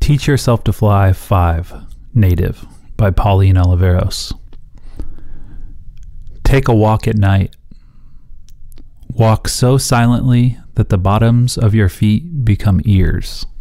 Teach Yourself to Fly 5, Native, by Pauline Oliveros. Take a walk at night. Walk so silently that the bottoms of your feet become ears.